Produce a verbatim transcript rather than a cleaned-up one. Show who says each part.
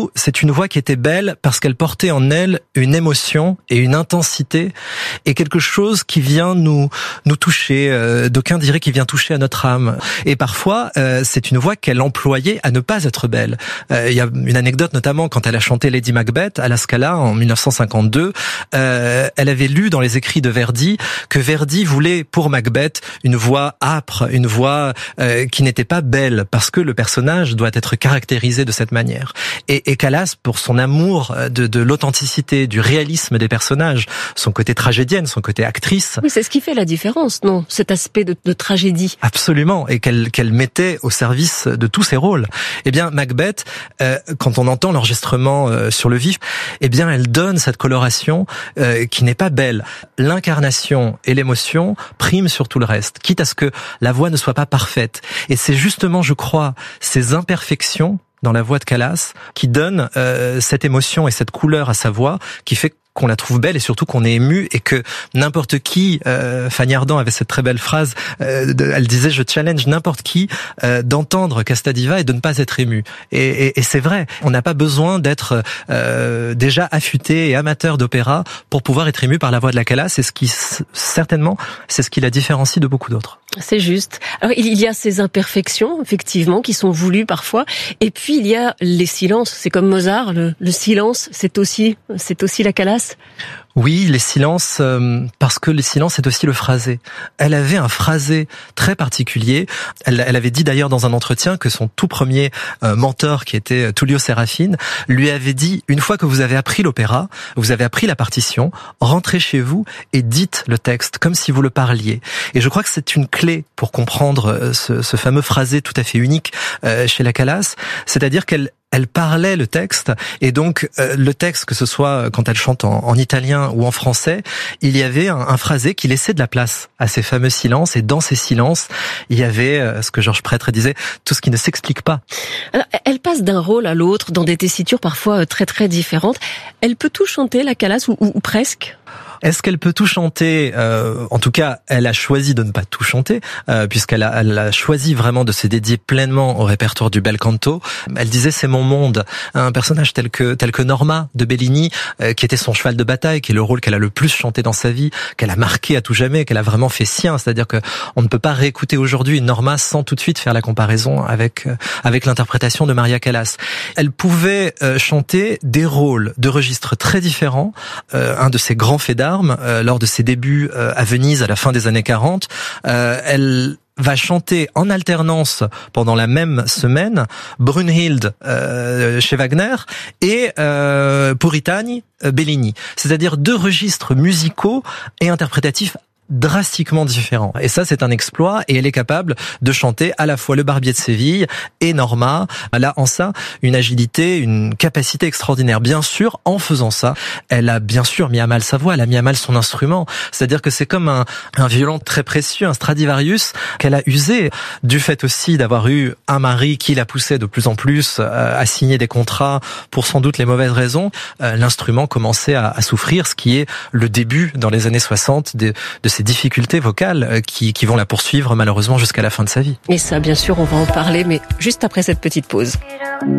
Speaker 1: nous, c'est une voix qui était belle parce qu'elle portait en elle une émotion et une intensité et quelque chose qui vient nous nous toucher. Euh, d'aucuns diraient qu'il vient toucher à notre âme. Et parfois, euh, c'est une voix qu'elle employait à ne pas être belle. Euh, il y a une anecdote notamment quand elle a chanté Lady Macbeth à la Scala en mille neuf cent cinquante-deux. Euh, elle avait lu dans les écrits de Verdi que Verdi voulait pour Macbeth une voix âpre, une voix euh, qui n'était pas belle parce que le personnage doit être caractérisé de cette manière. Et, et Callas, pour son amour de, de l'authenticité, du réalisme des personnages, son côté tragédienne, son côté actrice.
Speaker 2: Oui, c'est ce qui fait la différence, non? Cet aspect de, de tragédie.
Speaker 1: Absolument, et qu'elle qu'elle mettait au service de tous ses rôles. Eh bien, Macbeth, euh, quand on entend l'enregistrement euh, sur le vif, eh bien, elle donne cette coloration euh, qui n'est pas belle. L'incarnation et l'émotion priment sur tout le reste, quitte à ce que la voix ne soit pas parfaite. Et c'est justement, je crois, ces imperfections dans la voix de Callas qui donnent euh, cette émotion et cette couleur à sa voix qui fait qu'on la trouve belle et surtout qu'on est ému et que n'importe qui, euh, Fanny Ardant avait cette très belle phrase, euh, de, elle disait je challenge n'importe qui euh, d'entendre Casta Diva et de ne pas être ému. Et, et, et c'est vrai, on n'a pas besoin d'être euh, déjà affûté et amateur d'opéra pour pouvoir être ému par la voix de la Callas. C'est ce qui certainement, c'est ce qui la différencie de beaucoup d'autres.
Speaker 2: C'est juste. Alors il y a ces imperfections effectivement qui sont voulues parfois, et puis il y a les silences. C'est comme Mozart, le, le silence, c'est aussi, c'est aussi la Callas.
Speaker 1: Oui, les silences, euh, parce que les silences, c'est aussi le phrasé. Elle avait un phrasé très particulier. Elle, elle avait dit d'ailleurs dans un entretien que son tout premier euh, mentor, qui était Tullio Serafine, lui avait dit, une fois que vous avez appris l'opéra, vous avez appris la partition, rentrez chez vous et dites le texte, comme si vous le parliez. Et je crois que c'est une clé pour comprendre ce, ce fameux phrasé tout à fait unique euh, chez la Callas, c'est-à-dire qu'elle Elle parlait le texte, et donc euh, le texte, que ce soit quand elle chante en, en italien ou en français, il y avait un, un phrasé qui laissait de la place à ces fameux silences, et dans ces silences, il y avait euh, ce que Georges Prêtre disait, tout ce qui ne s'explique pas.
Speaker 2: Alors, elle passe d'un rôle à l'autre, dans des tessitures parfois très très différentes. Elle peut tout chanter, la Callas, ou, ou, ou presque?
Speaker 1: Est-ce qu'elle peut tout chanter? euh, En tout cas, elle a choisi de ne pas tout chanter, euh, puisqu'elle a, elle a choisi vraiment de se dédier pleinement au répertoire du bel canto. Elle disait c'est mon monde. Un personnage tel que tel que Norma de Bellini, euh, qui était son cheval de bataille, qui est le rôle qu'elle a le plus chanté dans sa vie, qu'elle a marqué à tout jamais, qu'elle a vraiment fait sien. C'est-à-dire que on ne peut pas réécouter aujourd'hui Norma sans tout de suite faire la comparaison avec euh, avec l'interprétation de Maria Callas. Elle pouvait euh, chanter des rôles de registres très différents. Euh, un de ses grands faits d'armes, Euh, lors de ses débuts euh, à Venise à la fin des années quarante, euh, elle va chanter en alternance pendant la même semaine Brunhilde euh, chez Wagner et euh, Puritani euh, Bellini. C'est-à-dire deux registres musicaux et interprétatifs drastiquement différent. Et ça, c'est un exploit, et elle est capable de chanter à la fois Le Barbier de Séville et Norma. Elle a en ça une agilité, une capacité extraordinaire. Bien sûr, en faisant ça, elle a bien sûr mis à mal sa voix, elle a mis à mal son instrument. C'est-à-dire que c'est comme un, un violon très précieux, un Stradivarius, qu'elle a usé, du fait aussi d'avoir eu un mari qui la poussait de plus en plus à signer des contrats pour sans doute les mauvaises raisons. L'instrument commençait à, à souffrir, ce qui est le début, dans les années soixante, de, de ces difficultés vocales qui, qui vont la poursuivre malheureusement jusqu'à la fin de sa vie.
Speaker 2: Et ça, bien sûr, on va en parler, mais juste après cette petite pause.